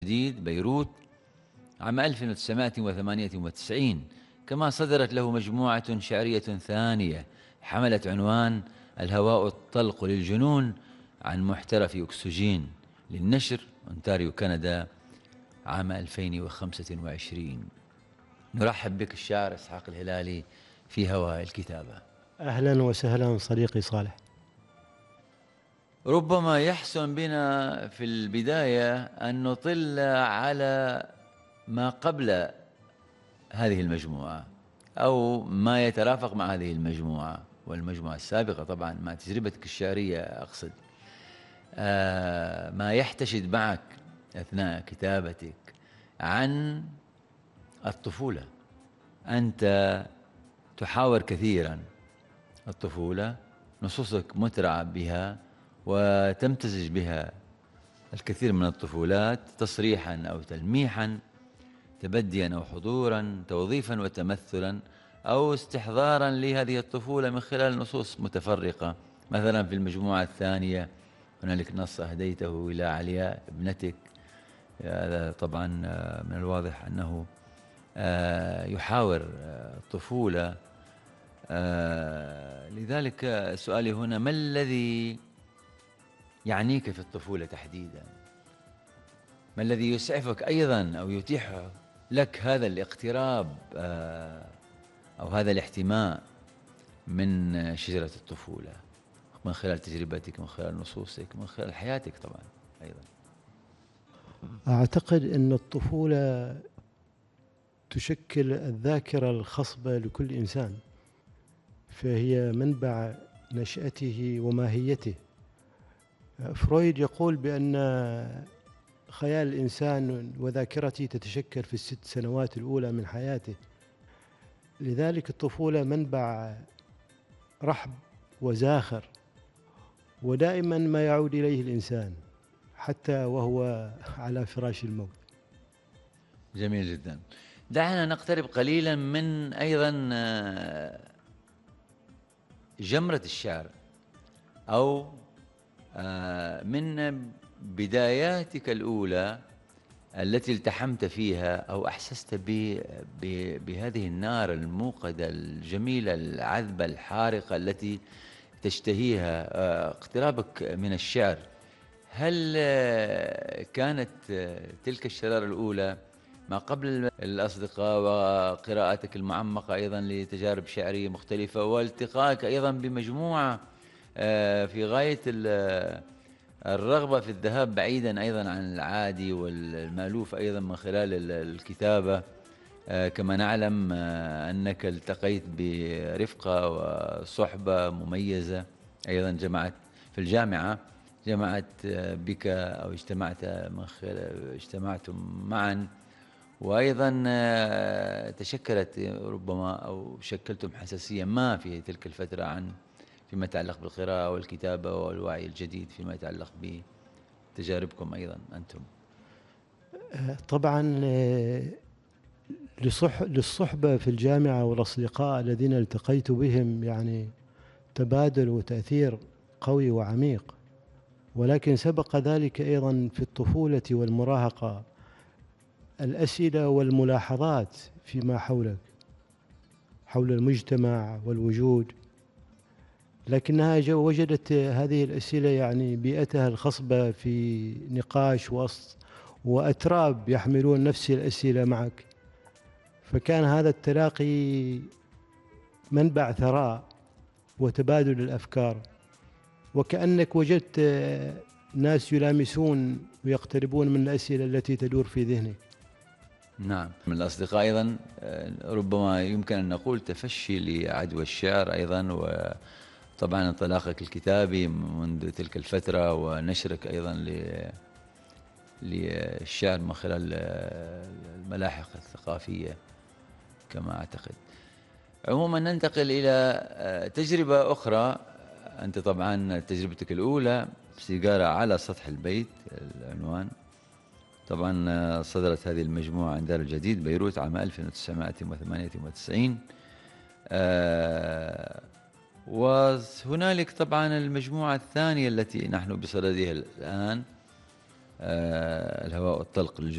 جديد بيروت عام 1998. كما صدرت له مجموعة شعرية ثانية حملت عنوان الهواء الطلق للجنون عن محترف أكسجين للنشر أونتاريو كندا عام 2025. نرحب بك الشاعر إسحاق الهلالي في هواء الكتابة. أهلا وسهلا صديقي صالح. ربما يحسن بنا في البداية أن نطل على ما قبل هذه المجموعة أو ما يترافق مع هذه المجموعة والمجموعة السابقة، طبعا مع تجربتك الشعرية أقصد، ما يحتشد معك أثناء كتابتك عن الطفولة. أنت تحاور كثيرا الطفولة، نصوصك مترعة بها وتمتزج بها الكثير من الطفولات تصريحا أو تلميحا، تبديا أو حضورا، توظيفا وتمثلا، أو استحضارا لهذه الطفولة من خلال نصوص متفرقة. مثلا في المجموعة الثانية هنالك نص أهديته إلى علياء ابنتك، هذا طبعا من الواضح أنه يحاور الطفولة. لذلك سؤالي هنا: ما الذي يعنيك في الطفولة تحديدا؟ ما الذي يسعفك أيضا أو يتيح لك هذا الاقتراب أو هذا الاحتماء من شجرة الطفولة من خلال تجربتك، من خلال نصوصك، من خلال حياتك طبعا أيضا؟ أعتقد أن الطفولة تشكل الذاكرة الخصبة لكل إنسان، فهي منبع نشأته وماهيته. فرويد يقول بأن خيال الإنسان وذاكرته تتشكل في ال6 سنوات الأولى من حياته. لذلك الطفولة منبع رحب وزاخر، ودائما ما يعود إليه الإنسان حتى وهو على فراش الموت. جميل جدا. دعنا نقترب قليلا من أيضا جمرة الشعر أو من بداياتك الأولى التي التحمت فيها أو أحسست بهذه النار الموقدة الجميلة العذبة الحارقة التي تشتهيها، اقترابك من الشعر. هل كانت تلك الشرارة الأولى ما قبل الأصدقاء وقراءتك المعمقة أيضا لتجارب شعرية مختلفة والتقائك أيضا بمجموعة في غاية الرغبة في الذهاب بعيدا أيضا عن العادي والمألوف أيضا من خلال الكتابة، كما نعلم أنك التقيت برفقة وصحبة مميزة أيضا جمعت في الجامعة، جمعت بك أو اجتمعتم معا، وأيضا تشكلت ربما أو شكلتم حساسية ما في تلك الفترة فيما يتعلق بالقراءة والكتابة والوعي الجديد فيما يتعلق بتجاربكم أيضا أنتم. طبعا للصحبة في الجامعة والأصدقاء الذين التقيت بهم يعني تبادل وتأثير قوي وعميق، ولكن سبق ذلك أيضا في الطفولة والمراهقة الأسئلة والملاحظات فيما حولك، حول المجتمع والوجود، لكنها وجدت هذه الأسئلة يعني بيئتها الخصبة في نقاش وسط وأتراب يحملون نفس الأسئلة معك، فكان هذا التلاقي منبع ثراء وتبادل الأفكار، وكأنك وجدت ناس يلامسون ويقتربون من الأسئلة التي تدور في ذهنك. نعم، من الأصدقاء أيضا ربما يمكن أن نقول تفشي لعدوى الشعر أيضا، وطبعا انطلاقك الكتابي منذ تلك الفترة ونشرك أيضا للشعر من خلال الملاحق الثقافية كما أعتقد. عموما ننتقل إلى تجربة أخرى. أنت طبعا تجربتك الأولى سيجارة على سطح البيت العنوان، طبعا صدرت هذه المجموعة عن دار الجديد بيروت عام 1998. وهنالك طبعا المجموعة الثانية التي نحن بصددها الآن، الهواء الطلق للجسم.